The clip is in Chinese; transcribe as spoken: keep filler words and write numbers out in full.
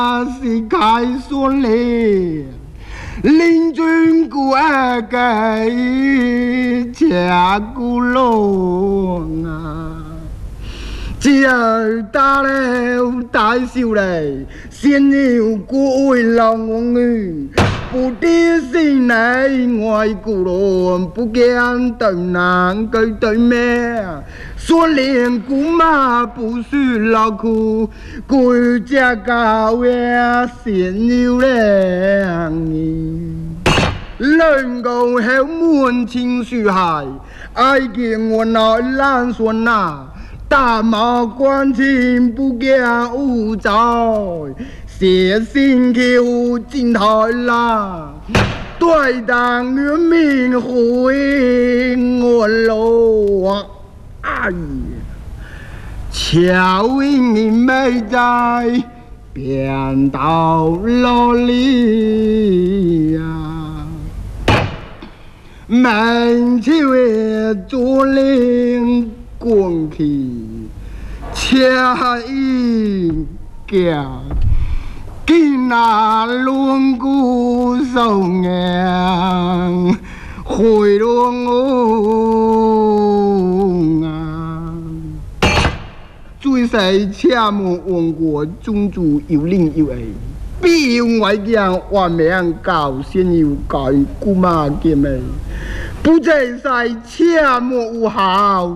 是开顺利，领军过给家古龙啊！只要打了大秀嘞，先要过为龙王女，不敌心内外古龙，不见对南对对面。说连姑妈不许劳苦，归家高呀先有良能够后门情绪海，爱见我那烂孙呐，大马关情不见无灾，写信求进台啦，对当原民回我路啊！哎呀，巧音没在变到哪里呀？门前为竹林滚去，恰一家，今那轮骨受硬，回龙啊！最世恰莫王国宗主有令有爱。必用外将万名教先有改姑妈见面，不在世切莫无效。